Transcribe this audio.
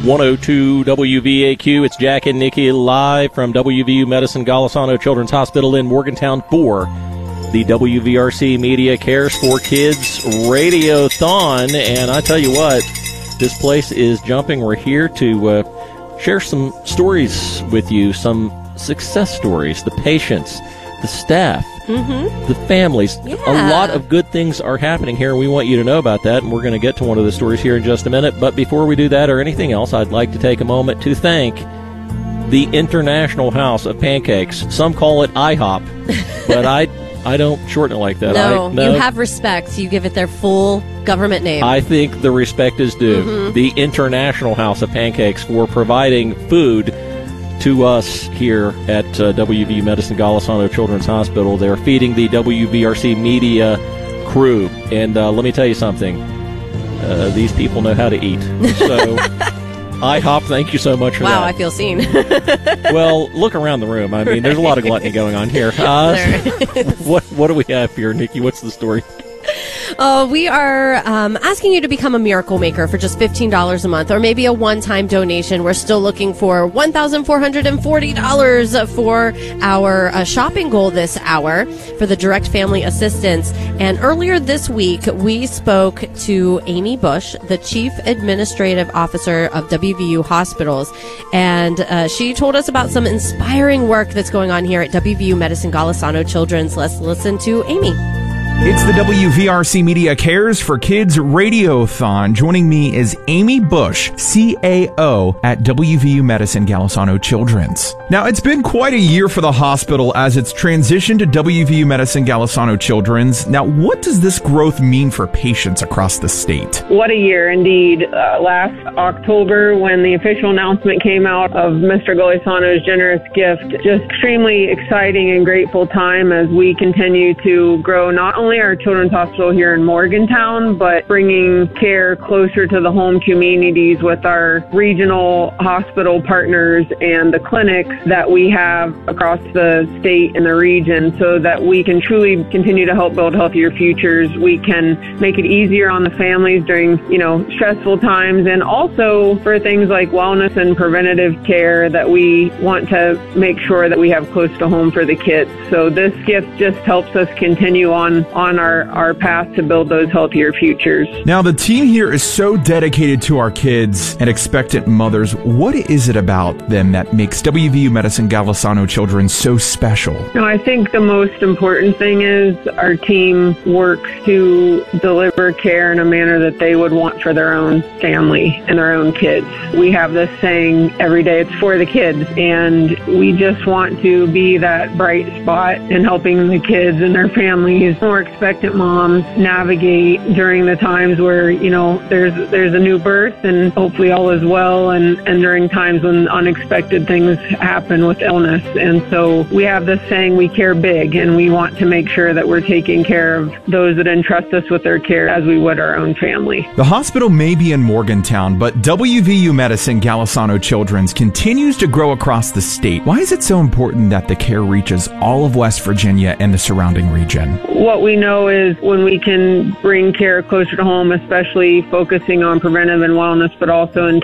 102 WVAQ. It's Jack and Nikki live from WVU Medicine Golisano Children's Hospital in Morgantown for the WVRC Media Cares for Kids Radiothon. And I tell you what, this place is jumping. We're here to share some stories with you, some success stories, the patients, the staff, the families. Yeah. A lot of good things are happening here, and we want you to know about that, and we're going to get to one of the stories here in just a minute. But before we do that or anything else, I'd like to take a moment to thank the International House of Pancakes. Some call it IHOP, but I don't shorten it like that. No, you have respect. You give it their full government name. I think the respect is due. The International House of Pancakes for providing food to us here at WVU Medicine Golisano Children's Hospital. They're feeding the WVRC media crew. And let me tell you something. These people know how to eat. So, IHOP, thank you so much for that. Wow, I feel seen. Well, look around the room. I mean, there's a lot of gluttony going on here. What do we have here, Nikki? What's the story? We are asking you to become a miracle maker for just $15 a month, or maybe a one-time donation. We're still looking for $1,440 for our shopping goal this hour for the direct family assistance. And earlier this week, we spoke to Amy Bush, the Chief Administrative Officer of WVU Hospitals, and she told us about some inspiring work that's going on here at WVU Medicine Golisano Children's. Let's listen to Amy. It's the WVRC Media Cares for Kids Radiothon. Joining me is Amy Bush, CAO at WVU Medicine Golisano Children's. Now, it's been quite a year for the hospital as it's transitioned to WVU Medicine Golisano Children's. Now, what does this growth mean for patients across the state? What a year, indeed. Last October, when the official announcement came out of Mr. Golisano's generous gift, just extremely exciting and grateful time as we continue to grow not only our children's hospital here in Morgantown, but bringing care closer to the home communities with our regional hospital partners and the clinics that we have across the state and the region, so that we can truly continue to help build healthier futures. We can make it easier on the families during, stressful times, and also for things like wellness and preventative care that we want to make sure that we have close to home for the kids. So this gift just helps us continue on our path to build those healthier futures. Now, the team here is so dedicated to our kids and expectant mothers. What is it about them that makes WVU Medicine Golisano Children so special? I think the most important thing is our team works to deliver care in a manner that they would want for their own family and their own kids. We have this saying every day, it's for the kids, and we just want to be that bright spot in helping the kids and their families, more expectant moms, navigate during the times where, there's a new birth and hopefully all is well, and during times when unexpected things happen with illness. And so we have this saying, we care big, and we want to make sure that we're taking care of those that entrust us with their care as we would our own family. The hospital may be in Morgantown, but WVU Medicine Golisano Children's continues to grow across the state. Why is it so important that the care reaches all of West Virginia and the surrounding region? What we know is when we can bring care closer to home, especially focusing on preventive and wellness, but also in